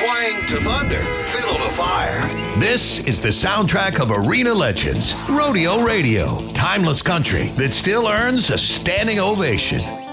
Twang to thunder, fiddle to fire. This is the soundtrack of arena legends, Rodeo Radio, timeless country that still earns a standing ovation.